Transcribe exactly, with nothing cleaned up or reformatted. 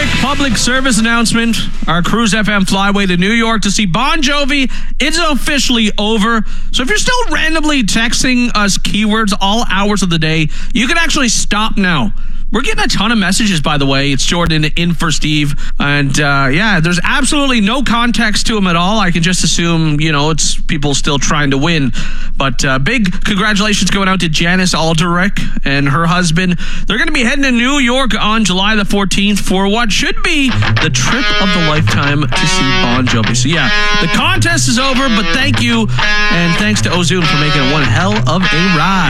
Quick public service announcement. Our Cruise F M flyway to New York to see Bon Jovi is officially over. So if you're still randomly texting us keywords all hours of the day, you can actually stop now. We're getting a ton of messages, by the way. It's Jordan in for Steve. And, uh, yeah, there's absolutely no context to him at all. I can just assume, you know, it's people still trying to win. But uh, big congratulations going out to Janice Aldrich and her husband. They're going to be heading to New York on July the fourteenth for what should be the trip of the lifetime to see Bon Jovi. So, yeah, the contest is over, but thank you. And thanks to Ozune for making it one hell of a ride.